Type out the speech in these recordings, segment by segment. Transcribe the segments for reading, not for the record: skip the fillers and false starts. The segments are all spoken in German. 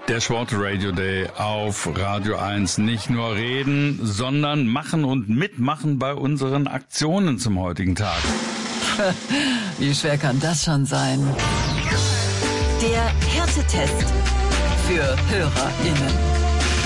Der Sport Radio Day auf Radio 1. Nicht nur reden, sondern machen und mitmachen bei unseren Aktionen zum heutigen Tag. Wie schwer kann das schon sein? Der Härtetest für HörerInnen.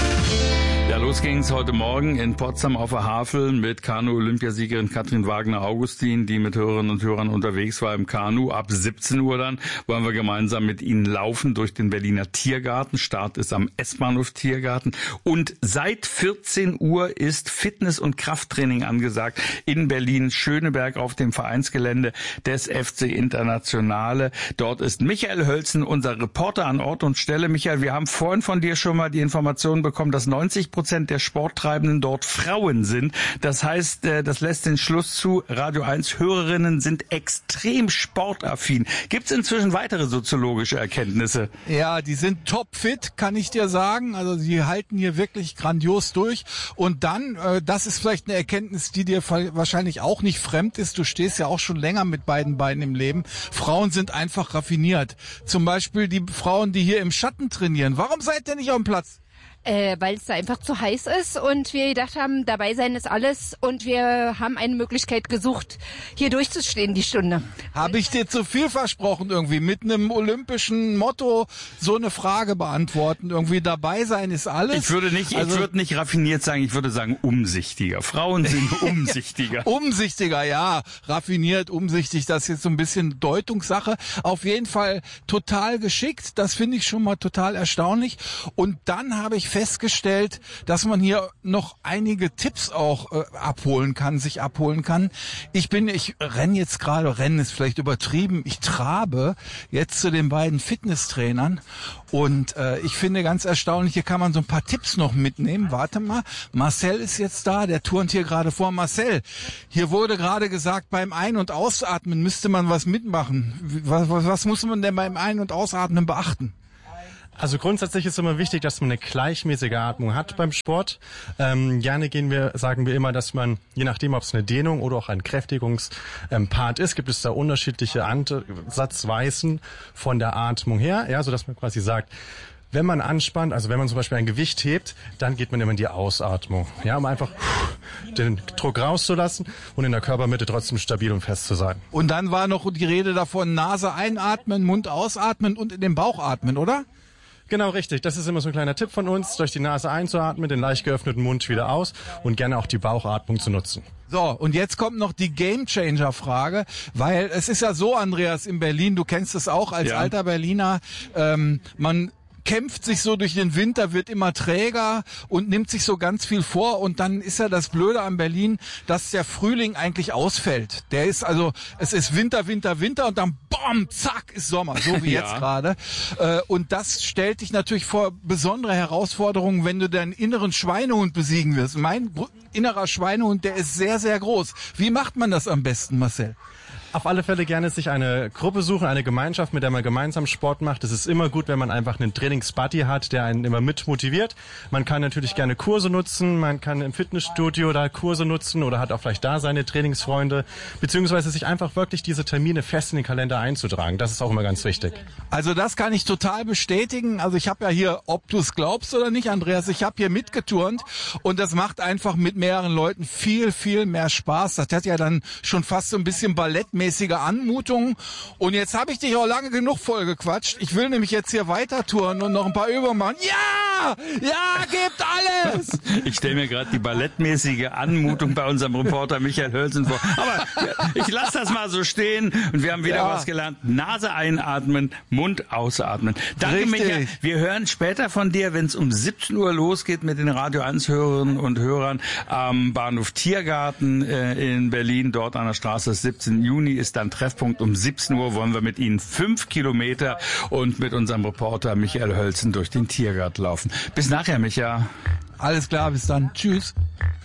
Ja, los ging's heute Morgen in Potsdam auf der Havel mit Kanu-Olympiasiegerin Katrin Wagner-Augustin, die mit Hörerinnen und Hörern unterwegs war im Kanu. Ab 17 Uhr dann wollen wir gemeinsam mit ihnen laufen durch den Berliner Tiergarten. Start ist am S-Bahnhof Tiergarten. Und seit 14 Uhr ist Fitness- und Krafttraining angesagt in Berlin-Schöneberg auf dem Vereinsgelände des FC Internationale. Dort ist Michael Hölzen, unser Reporter an Ort und Stelle. Michael, wir haben vorhin von dir schon mal die Information bekommen, dass 90% der Sporttreibenden dort Frauen sind. Das heißt, das lässt den Schluss zu, Radio 1 Hörerinnen sind extrem sportaffin. Gibt es inzwischen weitere soziologische Erkenntnisse? Ja, die sind topfit, kann ich dir sagen. Also sie halten hier wirklich grandios durch. Und dann, das ist vielleicht eine Erkenntnis, die dir wahrscheinlich auch nicht fremd ist. Du stehst ja auch schon länger mit beiden Beinen im Leben. Frauen sind einfach raffiniert. Zum Beispiel die Frauen, die hier im Schatten trainieren. Warum seid ihr nicht auf dem Platz? Weil es da einfach zu heiß ist und wir gedacht haben, dabei sein ist alles und wir haben eine Möglichkeit gesucht, hier durchzustehen die Stunde. Habe ich dir zu viel versprochen irgendwie, mit einem olympischen Motto so eine Frage beantworten, irgendwie dabei sein ist alles? Ich würde nicht raffiniert sagen, ich würde sagen umsichtiger. Frauen sind umsichtiger. Umsichtiger, ja, raffiniert, umsichtig, das ist jetzt so ein bisschen Deutungssache. Auf jeden Fall total geschickt, das finde ich schon mal total erstaunlich. Und dann habe ich festgestellt, dass man hier noch einige Tipps auch sich abholen kann. Ich renne jetzt gerade, rennen ist vielleicht übertrieben, ich trabe jetzt zu den beiden Fitnesstrainern und ich finde ganz erstaunlich, hier kann man so ein paar Tipps noch mitnehmen. Warte mal, Marcel ist jetzt da, der turnt hier gerade vor. Marcel, hier wurde gerade gesagt, beim Ein- und Ausatmen müsste man was mitmachen. Was muss man denn beim Ein- und Ausatmen beachten? Also grundsätzlich ist immer wichtig, dass man eine gleichmäßige Atmung hat beim Sport. Sagen wir immer, dass man, je nachdem, ob es eine Dehnung oder auch ein Kräftigungspart ist, gibt es da unterschiedliche Ansatzweisen von der Atmung her, ja, so dass man quasi sagt, wenn man anspannt, also wenn man zum Beispiel ein Gewicht hebt, dann geht man immer in die Ausatmung, ja, um einfach den Druck rauszulassen und in der Körpermitte trotzdem stabil und fest zu sein. Und dann war noch die Rede davon, Nase einatmen, Mund ausatmen und in den Bauch atmen, oder? Genau, richtig. Das ist immer so ein kleiner Tipp von uns, durch die Nase einzuatmen, den leicht geöffneten Mund wieder aus und gerne auch die Bauchatmung zu nutzen. So, und jetzt kommt noch die Gamechanger-Frage, weil es ist ja so, Andreas, in Berlin, du kennst es auch als alter Berliner, man kämpft sich so durch den Winter, wird immer träger und nimmt sich so ganz viel vor und dann ist ja das Blöde an Berlin, dass der Frühling eigentlich ausfällt. Es ist Winter, Winter, Winter und dann BOM, zack, ist Sommer, so wie jetzt gerade. Und das stellt dich natürlich vor besondere Herausforderungen, wenn du deinen inneren Schweinehund besiegen wirst. Mein innerer Schweinehund, der ist sehr, sehr groß. Wie macht man das am besten, Marcel? Auf alle Fälle gerne sich eine Gruppe suchen, eine Gemeinschaft, mit der man gemeinsam Sport macht. Es ist immer gut, wenn man einfach einen Trainingsbuddy hat, der einen immer mit motiviert. Man kann natürlich gerne Kurse nutzen, man kann im Fitnessstudio da Kurse nutzen oder hat auch vielleicht da seine Trainingsfreunde, beziehungsweise sich einfach wirklich diese Termine fest in den Kalender einzutragen. Das ist auch immer ganz wichtig. Also das kann ich total bestätigen. Also ich habe ja hier, ob du es glaubst oder nicht, Andreas, ich habe hier mitgeturnt und das macht einfach mit mehreren Leuten viel, viel mehr Spaß. Das hat ja dann schon fast so ein bisschen ballettmäßige Anmutung. Und jetzt habe ich dich auch lange genug vollgequatscht. Ich will nämlich jetzt hier weiter touren und noch ein paar Übungen machen. Ja! Ja, gebt alles! Ich stelle mir gerade die ballettmäßige Anmutung bei unserem Reporter Michael Hölzen vor. Aber ich lasse das mal so stehen und wir haben wieder was gelernt. Nase einatmen, Mund ausatmen. Danke, Michael. Wir hören später von dir, wenn es um 17 Uhr losgeht mit den Radio 1 Hörerinnen und Hörern am Bahnhof Tiergarten in Berlin, dort an der Straße 17. Juni ist dann Treffpunkt. Um 17 Uhr wollen wir mit Ihnen 5 Kilometer und mit unserem Reporter Michael Hölzen durch den Tiergarten laufen. Bis nachher, Micha. Alles klar, bis dann. Tschüss.